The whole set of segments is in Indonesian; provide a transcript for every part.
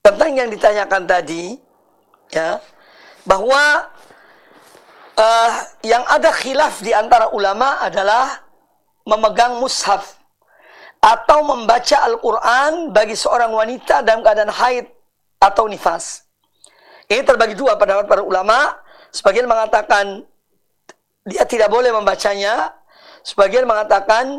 tentang yang ditanyakan tadi, ya, bahwa yang ada khilaf di antara ulama adalah memegang mushaf atau membaca Al-Quran bagi seorang wanita dalam keadaan haid atau nifas. Ini terbagi dua pendapat para ulama. Sebagian mengatakan dia tidak boleh membacanya, sebagian mengatakan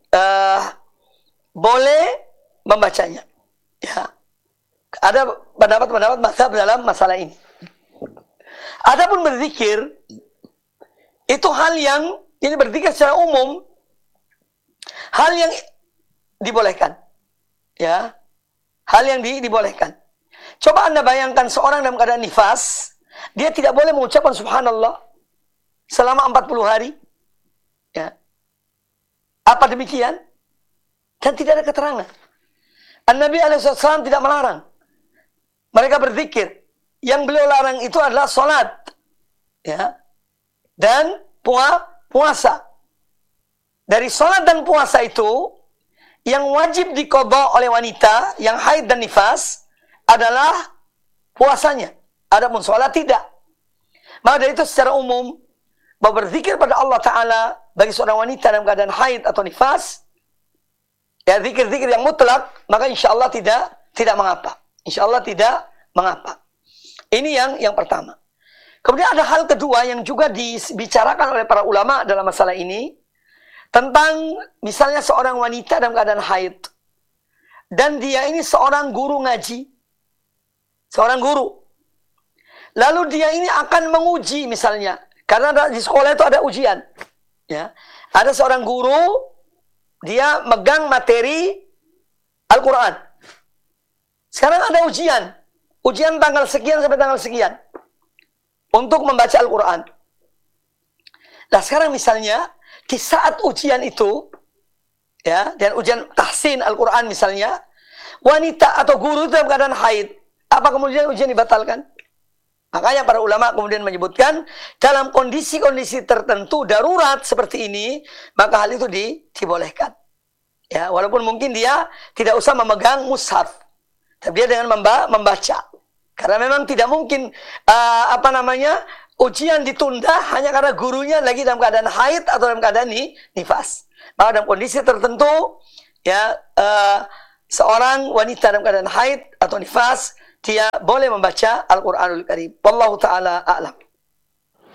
boleh membacanya. Ya. Ada pendapat-pendapat mazhab dalam masalah ini. Adapun berzikir, itu hal yang, ini berzikir secara umum, hal yang dibolehkan. Ya, hal yang dibolehkan. Coba Anda bayangkan seorang dalam keadaan nifas, dia tidak boleh mengucapkan subhanallah selama 40 hari. Ya. Apa demikian? Dan tidak ada keterangan. An-Nabi SAW tidak melarang mereka berzikir. Yang beliau larang itu adalah salat, ya, dan puasa. Dari salat dan puasa itu, yang wajib diqadha oleh wanita yang haid dan nifas adalah puasanya. Adapun salat tidak. Maka dari itu secara umum, bahwa berzikir pada Allah Ta'ala bagi seorang wanita dalam keadaan haid atau nifas, ya, zikir-zikir yang mutlak, maka insya Allah tidak mengapa. Insya Allah tidak mengapa. Ini yang pertama. Kemudian ada hal kedua yang juga dibicarakan oleh para ulama dalam masalah ini, tentang misalnya seorang wanita dalam keadaan haid, dan dia ini seorang guru ngaji, seorang guru. Lalu dia ini akan menguji misalnya, karena di sekolah itu ada ujian. Ya. Ada seorang guru, dia megang materi Al-Quran. Sekarang ada ujian. Ujian tanggal sekian sampai tanggal sekian. Untuk membaca Al-Quran. Nah sekarang misalnya, di saat ujian itu, ya, dan ujian tahsin Al-Quran misalnya, wanita atau guru dalam keadaan haid, apa kemudian ujian dibatalkan? Makanya para ulama kemudian menyebutkan, dalam kondisi-kondisi tertentu darurat seperti ini, maka hal itu dibolehkan. Ya, walaupun mungkin dia tidak usah memegang mushaf, tapi dia dengan membaca. Karena memang tidak mungkin ujian ditunda hanya karena gurunya lagi dalam keadaan haid atau dalam keadaan nifas. Maka dalam kondisi tertentu, ya, seorang wanita dalam keadaan haid atau nifas, dia boleh membaca Al-Quranul Karim. Wallahu ta'ala a'lam.